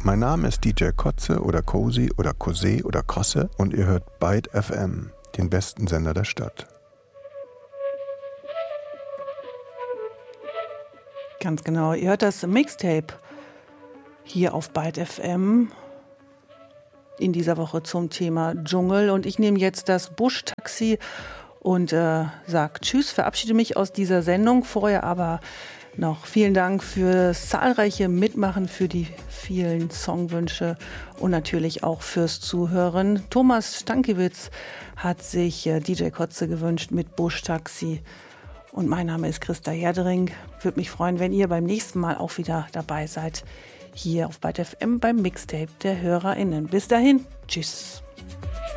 Mein Name ist DJ Kotze oder Cozy oder Kosé oder Krosse und ihr hört Byte FM, den besten Sender der Stadt. Ganz genau, ihr hört das Mixtape hier auf Byte FM in dieser Woche zum Thema Dschungel. Und ich nehme jetzt das Busch-Taxi und sage Tschüss, verabschiede mich aus dieser Sendung. Vorher aber noch vielen Dank fürs zahlreiche Mitmachen, für die vielen Songwünsche und natürlich auch fürs Zuhören. Thomas Stankiewicz hat sich DJ Kotze gewünscht mit Busch-Taxi. Und mein Name ist Christa Herdering. Würde mich freuen, wenn ihr beim nächsten Mal auch wieder dabei seid, hier auf Byte FM beim Mixtape der HörerInnen. Bis dahin, tschüss.